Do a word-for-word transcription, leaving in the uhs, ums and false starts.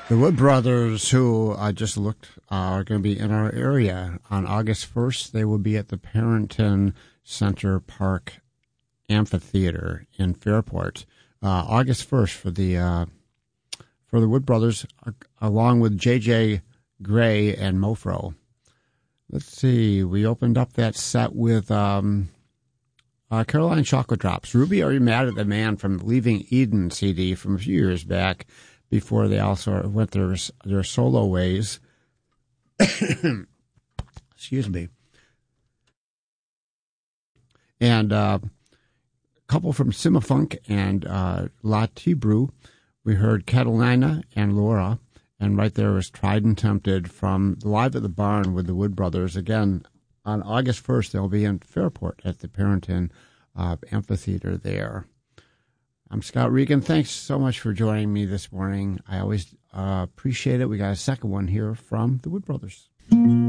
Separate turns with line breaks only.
The Wood Brothers, who I just looked, uh, are going to be in our area on August first. They will be at the Parrington Center Park Amphitheater in Fairport. Uh, August first for the uh, for the Wood Brothers, uh, along with J J Gray and Mofro. Let's see. We opened up that set with um, uh, Caroline Chocolate Drops. Ruby, Are You Mad at the Man from Leaving Eden C D from a few years back, before they also went their their solo ways. Excuse me. And uh, a couple from Simafunk and uh, La Tibru. We heard Catalina and Laura. And right there was Tried and Tempted from Live at the Barn with the Wood Brothers. Again, on August first, they'll be in Fairport at the Parrington uh, Amphitheater there. I'm Scott Regan. Thanks so much for joining me this morning. I always uh, appreciate it. We got a second one here from the Wood Brothers.